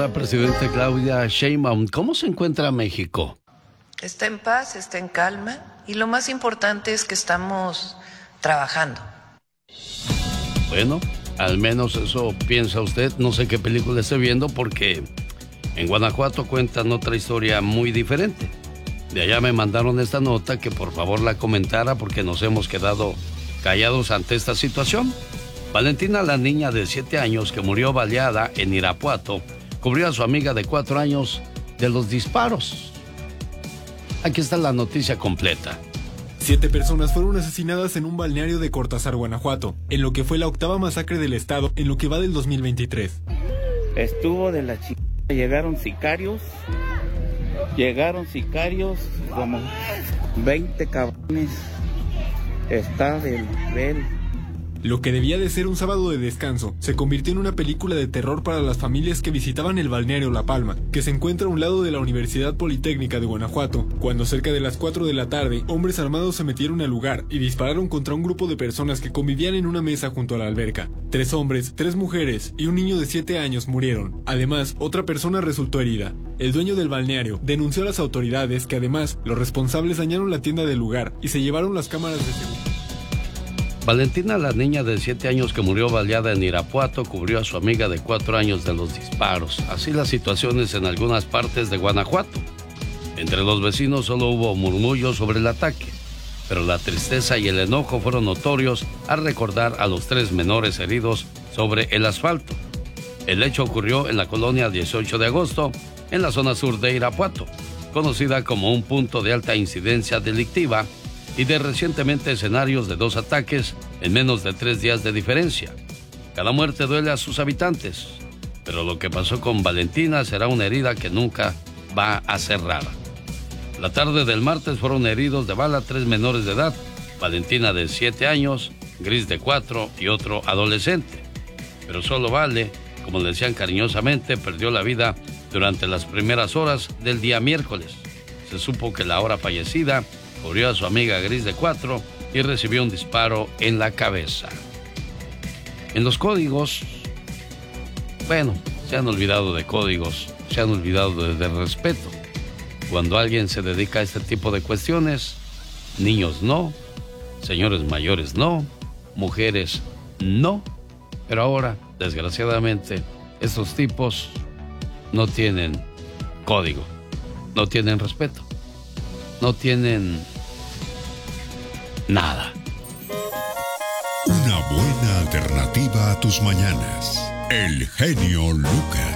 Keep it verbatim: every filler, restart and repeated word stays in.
Señora Presidente Claudia Sheinbaum, ¿cómo se encuentra México? Está en paz, está en calma y lo más importante es que estamos trabajando. Bueno, al menos eso piensa usted. No sé qué película esté viendo porque en Guanajuato cuentan otra historia muy diferente. De allá me mandaron esta nota que por favor la comentara porque nos hemos quedado callados ante esta situación. Valentina, la niña de siete años que murió baleada en Irapuato, cubrió a su amiga de cuatro años de los disparos. Aquí está la noticia completa. Siete personas fueron asesinadas en un balneario de Cortázar, Guanajuato, en lo que fue la octava masacre del estado en lo que va del dos mil veintitrés. Estuvo de la chica, llegaron sicarios, llegaron sicarios como veinte cabrones, está del nivel. Lo que debía de ser un sábado de descanso se convirtió en una película de terror para las familias que visitaban el balneario La Palma, que se encuentra a un lado de la Universidad Politécnica de Guanajuato, cuando cerca de las cuatro de la tarde, hombres armados se metieron al lugar y dispararon contra un grupo de personas que convivían en una mesa junto a la alberca. Tres hombres, tres mujeres y un niño de siete años murieron. Además, otra persona resultó herida. El dueño del balneario denunció a las autoridades que además los responsables dañaron la tienda del lugar y se llevaron las cámaras de seguridad. Valentina, la niña de siete años que murió baleada en Irapuato, cubrió a su amiga de cuatro años de los disparos. Así las situaciones en algunas partes de Guanajuato. Entre los vecinos solo hubo murmullos sobre el ataque, pero la tristeza y el enojo fueron notorios al recordar a los tres menores heridos sobre el asfalto. El hecho ocurrió en la colonia dieciocho de agosto, en la zona sur de Irapuato, conocida como un punto de alta incidencia delictiva, y de recientemente escenarios de dos ataques en menos de tres días de diferencia. Cada muerte duele a sus habitantes, pero lo que pasó con Valentina será una herida que nunca va a cerrar. La tarde del martes fueron heridos de bala tres menores de edad, Valentina de siete años, Gris de cuatro y otro adolescente. Pero solo Vale, como le decían cariñosamente, perdió la vida durante las primeras horas del día miércoles. Se supo que la ahora fallecida cubrió a su amiga Gris de cuatro y recibió un disparo en la cabeza. En los códigos, bueno, se han olvidado de códigos, se han olvidado de, de respeto. Cuando alguien se dedica a este tipo de cuestiones, niños no, señores mayores no, mujeres no, pero ahora, desgraciadamente, estos tipos no tienen código, no tienen respeto, no tienen nada. Una buena alternativa a tus mañanas. El genio Lucas.